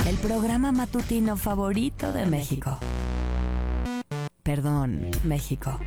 El programa matutino favorito de México. Perdón, México.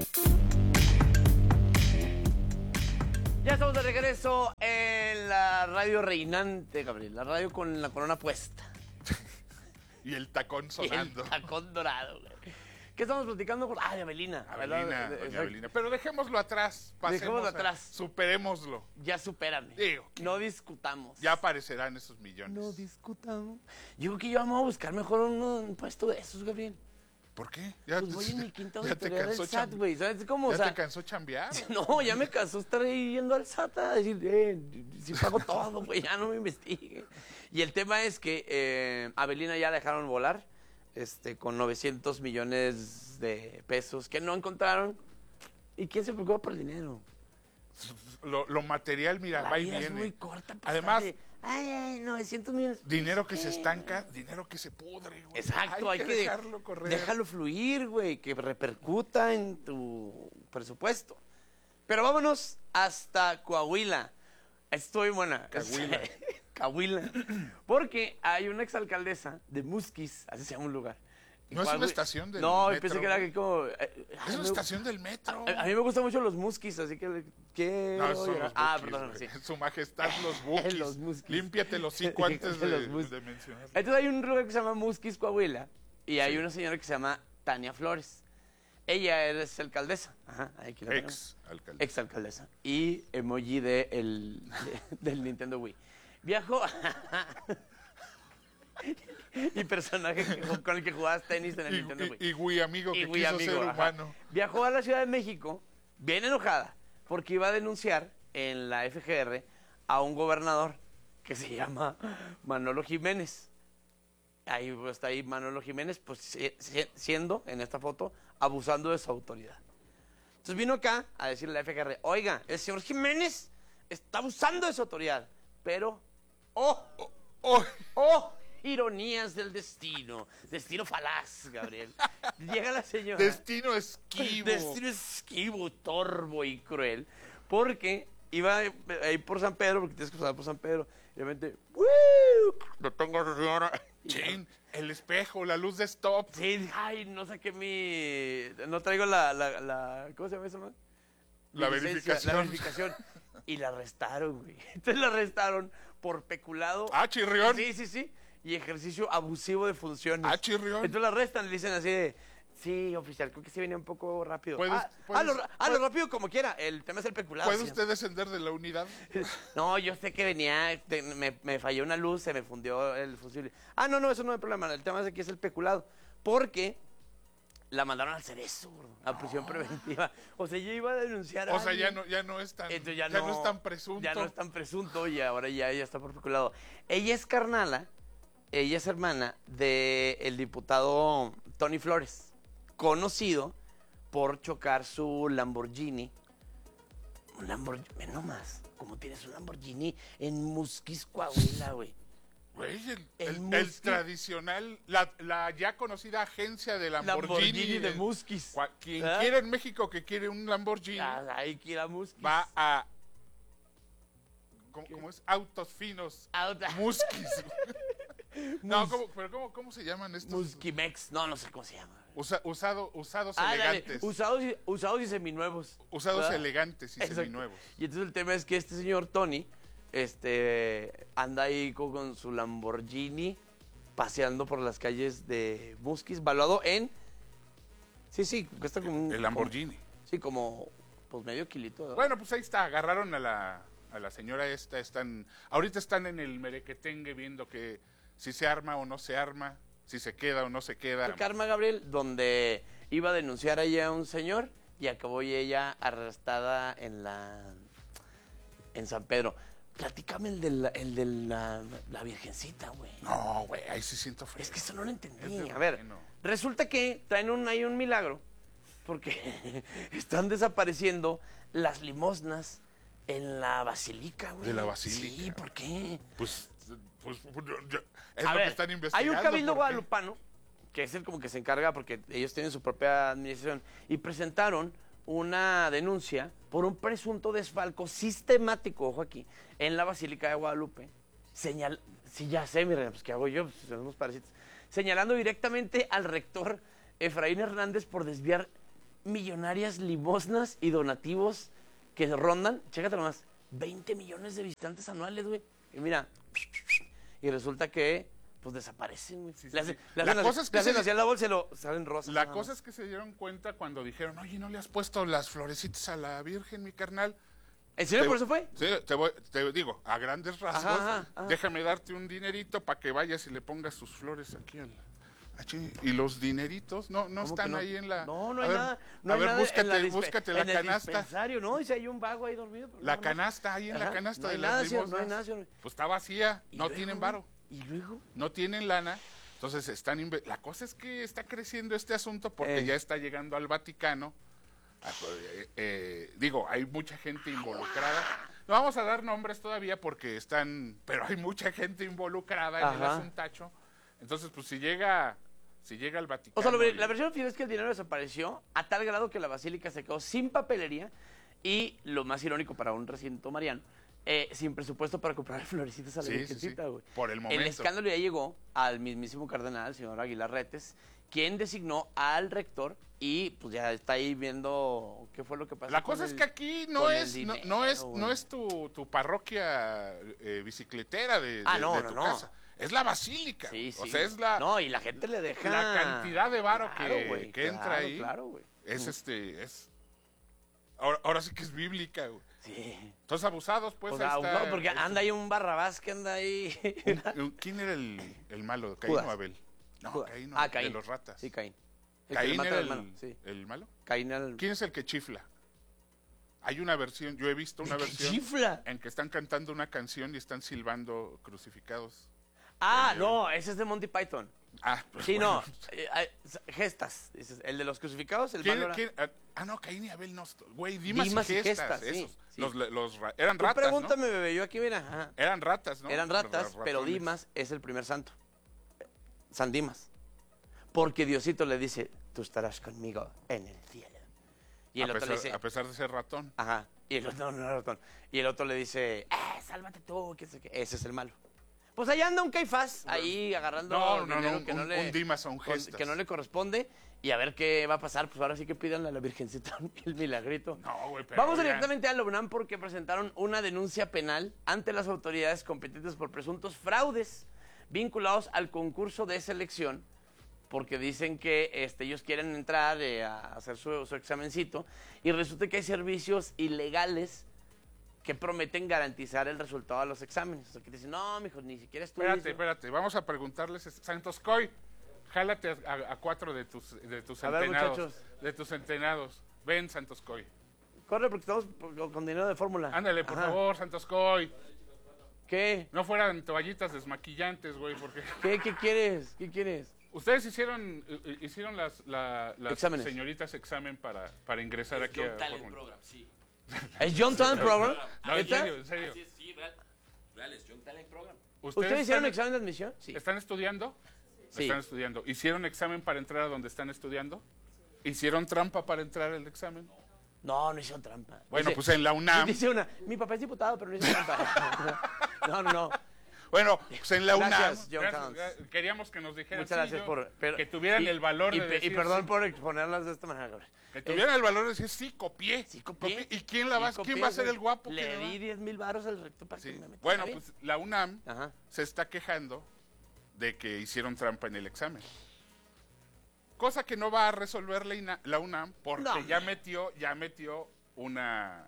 Ya estamos de regreso en la radio reinante, Gabriel. La radio con la corona puesta. Y el tacón sonando. Y el tacón dorado, güey. ¿Qué estamos platicando? De Avelina. Doña Avelina. Pero dejémoslo atrás. Dejémoslo atrás. Superémoslo. Ya supérame. Digo, no discutamos. Ya aparecerán esos millones. No discutamos. Yo creo que yo vamos a buscar mejor un puesto de esos, Gabriel. ¿Por qué? Pues voy en mi quinta auditoría del SAT, güey. ¿Sabes cómo? ¿Ya te cansó chambear? No, ya me cansó estar ahí yendo al SAT a decir, si pago todo, güey, ya no me investigue. Y el tema es que Avelina ya la dejaron volar con 900 millones de pesos que no encontraron. ¿Y quién se preocupa por el dinero? Lo material, mira, la va y vida viene. Es muy corta. Pues, además, ay, 900 millones. Dinero que se estanca, dinero que se pudre, güey. Exacto, hay que dejarlo correr. Déjalo fluir, güey, que repercuta en tu presupuesto. Pero vámonos hasta Coahuila. Estoy buena. Coahuila. Porque hay una exalcaldesa de Musquis, así se llama un lugar. No es una estación del metro. metro. Pensé que era como... es una estación del metro. A mí me gustan mucho los Musquis, así que... No, son los perdón, sí. Su majestad, los Bukis. Los Musquis. Límpiate los hocico antes de mencionar. Entonces hay un lugar que se llama Musquis, Coahuila, y hay una señora que se llama Tania Flores. Ella es alcaldesa. Ajá, aquí la Ex-alcaldesa. Ex-alcaldesa. Y emoji del Nintendo Wii. Viajó... y personaje con el que jugabas tenis en el Nintendo Wii. Y Wii amigo que quiso ser humano. Viajó a la Ciudad de México, bien enojada, porque iba a denunciar en la FGR a un gobernador que se llama Manolo Jiménez. Ahí está ahí Manolo Jiménez, pues siendo, en esta foto, abusando de su autoridad. Entonces vino acá a decirle a la FGR, oiga, el señor Jiménez está abusando de su autoridad, pero, ironías del destino falaz, Gabriel. Llega la señora. Destino esquivo, torvo y cruel, porque iba ahí por San Pedro, porque tienes que pasar por San Pedro, y de repente, lo tengo a su señora. Chin, el espejo, la luz de stop. Sí, ay, no saqué no traigo ¿cómo se llama eso, man? La verificación. Y la arrestaron, güey. Entonces la arrestaron por peculado. Chirrión. Sí. Y ejercicio abusivo de funciones. Chirrión. Entonces la arrestan, le dicen así de, sí, oficial, creo que sí venía un poco rápido. Lo rápido como quiera, el tema es el peculado. ¿Puede usted descender de la unidad? No, yo sé que venía, me falló una luz, se me fundió el fusible. No, eso no hay problema, el tema es que es el peculado. Porque la mandaron al Cerezo, a prisión preventiva. O sea, yo iba a denunciar a alguien. Ya no es tan ya no es tan presunto. Ya no es tan presunto y ahora ya está por peculado. Ella es carnala. Ella es hermana del diputado Tony Flores, conocido por chocar su Lamborghini. Un Lamborghini, ve nomás, ¿cómo tienes un Lamborghini en Musquis, Coahuila, güey? Güey, el tradicional, la ya conocida agencia de Lamborghini de Musquis. Quien quiera en México que quiere un Lamborghini, hay que ir a Musquis. Va a... ¿Cómo es? Autos finos. Musquis. No, ¿cómo se llaman estos? Musquimex, no sé cómo se llama. Usados elegantes. Usados y seminuevos. Usados elegantes y seminuevos. Y entonces el tema es que este señor Tony, anda ahí con su Lamborghini paseando por las calles de Musquis, valuado en... Sí, cuesta como el Lamborghini. Como pues medio kilito, ¿no? Bueno, pues ahí está, agarraron a la señora ahorita están en el merequetengue viendo que si se arma o no se arma, si se queda o no se queda. El karma, Gabriel, donde iba a denunciar allá a un señor y acabó ella arrestada en San Pedro. Platícame el de la virgencita, güey. No, güey, ahí sí siento feo. Es que eso no lo entendí. A ver, resulta que traen ahí un milagro, porque están desapareciendo las limosnas en la basílica, güey. ¿De la basílica? Sí, ¿por qué? Pues es lo que están investigando. Hay un cabildo guadalupano, que es el como que se encarga, porque ellos tienen su propia administración, y presentaron una denuncia por un presunto desfalco sistemático, ojo aquí, en la Basílica de Guadalupe, Sí, ya sé, mi reina, pues ¿qué hago yo? Pues somos parásitos. Señalando directamente al rector Efraín Hernández por desviar millonarias limosnas y donativos que rondan, chécate nomás, 20 millones de visitantes anuales, güey. Y mira, y resulta que, pues desaparecen, güey. Sí, Le sí, hacen, sí. le La hacen cosa así, es que le hacen se- así a la bolsa y lo salen rosas. La nada cosa más. es que se dieron cuenta cuando dijeron, oye, ¿no le has puesto las florecitas a la Virgen, mi carnal? ¿En serio por eso fue? Sí, te digo, a grandes rasgos, Ajá. déjame darte un dinerito para que vayas y le pongas sus flores aquí y los dineritos no ¿Cómo están que no? ahí en la... No, no a hay ver, nada. No a hay ver, nada búscate la en el canasta. dispensario, ¿no? Dice, hay un vago ahí dormido. Pero La no, canasta, ahí en la Ajá, canasta no hay de nada, las señor, limosnas. no hay nada, señor. Pues está vacía, ¿Y no luego, tienen güey? varo, ¿Y luego? no tienen lana. Entonces la cosa es que está creciendo este asunto porque ya está llegando al Vaticano. Digo, hay mucha gente involucrada. No vamos a dar nombres todavía porque pero hay mucha gente involucrada en el Ajá. asuntacho. Entonces, pues si llega al Vaticano. O sea, la versión oficial es que el dinero desapareció a tal grado que la basílica se quedó sin papelería y, lo más irónico para un recinto mariano, sin presupuesto para comprar florecitas a la Sí, sí, Virgencita, sí. güey. Por el momento. El escándalo ya llegó al mismísimo cardenal, señor Aguilar Retes, quien designó al rector y pues ya está ahí viendo qué fue lo que pasó. La cosa es que aquí no con el es, dinero, no güey. es tu parroquia bicicletera de tu no. casa. Es la basílica. Sí, sí. O sea, es la No, y la gente le deja... la cantidad de varo Claro, güey, que entra claro, ahí. Claro, güey. Es ahora sí que es bíblica, güey. Sí. Entonces abusados, pues O sea, ahí está, no, porque anda ahí un Barrabás que anda ahí... ¿Quién era el malo? ¿Caín Judas. o Abel? No, Judas. Caín, Caín. de los ratas. Sí, Caín. El que le Caín mata era al hermano, sí. el malo. Caín al... ¿Quién es el que chifla? Hay una versión, yo he visto una ¿De qué versión chifla? en que están cantando una canción y están silbando crucificados. Ah, no, ese es de Monty Python. Ah, pues Sí, bueno. no. Gestas. Dices, el de los crucificados, el ¿Quién- malo era... quién? No, Caín y Abel no. Güey, Dimas, Dimas y y Gestas, Gestas, sí, esos. sí. Eran Tú ratas, pregúntame, ¿no? bebé, yo aquí, mira. Ajá. Eran ratas, ¿no? Eran ratas, Los pero ratones. Dimas es el primer santo. San Dimas. Porque Diosito le dice, tú estarás conmigo en el cielo. Y el otro le dice... A pesar de ser ratón. Ajá. Y el otro, no, ratón. Y el otro le dice, sálvate tú, qué sé qué. Ese es el malo. Pues allá anda un Caifás, ahí agarrando dinero que no le... un Dimas a un Gestas. que no le corresponde. Y a ver qué va a pasar. Pues ahora sí que pidan a la Virgencita el milagrito. No, güey, pero Vamos oigan, directamente a la UNAM porque presentaron una denuncia penal ante las autoridades competentes por presuntos fraudes vinculados al concurso de selección, porque dicen que ellos quieren entrar a hacer su examencito y resulta que hay servicios ilegales que prometen garantizar el resultado de los exámenes. O sea, que dicen, no, mijo, ni siquiera estudias. Espérate, vamos a preguntarles, Santos Coy, jálate a 4 de tus A ver, centenados. muchachos. De tus centenados. Ven, Santos Coy. Corre porque estamos con dinero de fórmula. Ándale, por Ajá. favor, Santos Coy. ¿Qué? No fueran toallitas desmaquillantes, güey, porque... ¿Qué quieres? ¿Qué quieres? Ustedes hicieron las Exámenes. señoritas examen para ingresar aquí a Fórmula. Program, sí. ¿Es John Talent Program? No, en ¿Neta? serio, en serio. Sí, sí, real es Young Talent Program. ¿Ustedes hicieron examen de admisión? Sí. ¿Están estudiando? Sí. Están estudiando. ¿Hicieron examen para entrar a donde están estudiando? ¿Hicieron trampa para entrar al examen? No hicieron trampa. Bueno, pues en la UNAM. Dice una, mi papá es diputado, pero no hizo trampa. No. Bueno, pues en la Gracias, UNAM. John Towns. Queríamos que nos dijeran. Muchas gracias que tuvieran el valor de decir. Y perdón sí, por exponerlas de esta manera, Gabriel. que tuvieran el valor de decir, sí, copié. Sí, copié. ¿Y quién va a ser güey. el guapo? Le que di 10,000 varos al rector para Sí. que me metiera. Bueno, bien. pues la UNAM Ajá. se está quejando de que hicieron trampa en el examen. Cosa que no va a resolver la UNAM porque No, ya metió una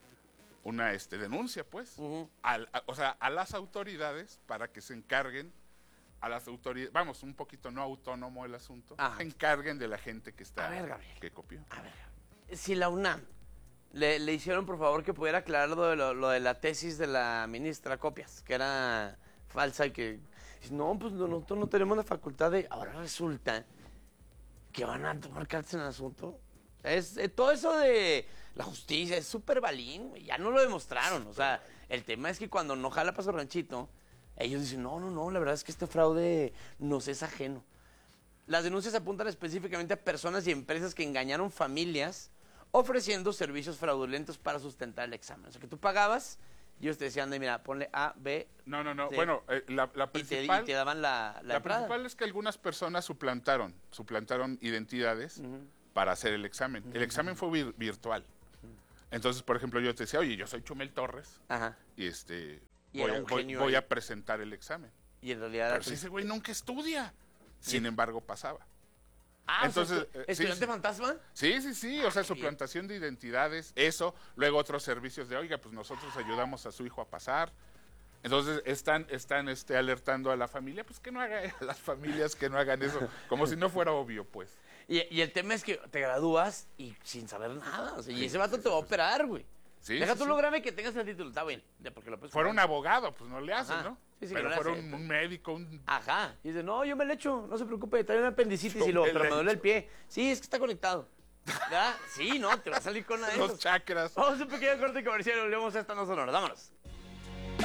denuncia, pues, Ujú. o sea, a las autoridades para que se encarguen, a las autoridades, vamos, un poquito no autónomo el asunto, Ajá. se encarguen de la gente que está, A ver, Gabriel. que copió. A ver, si la UNAM le hicieron, por favor, que pudiera aclarar lo de la tesis de la ministra Copias, que era falsa y que... No, pues nosotros no tenemos la facultad de... Ahora resulta que van a tomar cartas en el asunto. Todo eso de la justicia es súper balín, güey. Ya no lo demostraron. O sea, el tema es que cuando no jala para su ranchito, ellos dicen, no, la verdad es que este fraude nos es ajeno. Las denuncias apuntan específicamente a personas y empresas que engañaron familias ofreciendo servicios fraudulentos para sustentar el examen. O sea, que tú pagabas, Y ellos te decían, mira, ponle A, B. No. Sí. Bueno, la Y principal... te daban la entrada. principal es que algunas personas suplantaron identidades para hacer el examen. El examen fue virtual. Entonces, por ejemplo, yo te decía, oye, yo soy Chumel Torres Ajá. y Y era un genio voy ahí. a presentar el examen. Y en realidad... Pero si ese güey nunca estudia. Sin embargo, pasaba. Ah, Entonces, entonces, ¿estudiante fantasma? Sí, o sea, suplantación de identidades, eso, luego otros servicios de, oiga, pues nosotros ayudamos a su hijo a pasar. Entonces están alertando a la familia, pues que no hagan, a las familias que no hagan eso, como si no fuera obvio, pues. Y el tema es que te gradúas y sin saber nada. O sea, y ese vato te va a operar, güey. Sí, Deja sí, tú sí. lo grave que tengas el título, está bien. Porque lo puedes Fuera un pagar. abogado, pues no le hacen, Ajá. ¿no? Sí, sí, pero que no le fuera hacen. un médico, Ajá. Y dice, no, yo me le echo, no se preocupe, trae una apendicitis y lo, Yo me pero le me duele el echo. pie. Sí, es que está conectado. ¿Verdad? Sí, no, te va a salir con una de los esas. chakras. Vamos a un pequeño corte comercial y volvemos a esta no sonora. Vámonos.